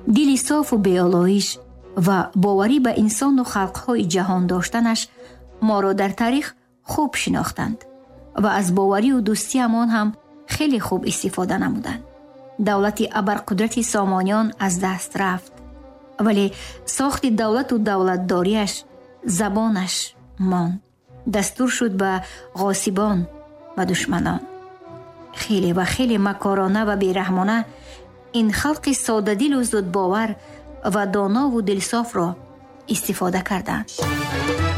дили софу беолоиш ва боварӣ ба инсону халқҳои ҷаҳон доштанаш моро дар таърих хуб шинохтанд ва аз боварию дӯстиамон ҳам хеле хуб истифода намуданд. давлати абарқудрати сомониён аз даст рафт, вале сохти давлату давлатдориаш, забонаш монд. дастур шуд ба ғосибон ва душманон. хеле ва хеле макорона ва бераҳмона ин халқи содадилу зудбовар ва донову дилсофро истифода карданд.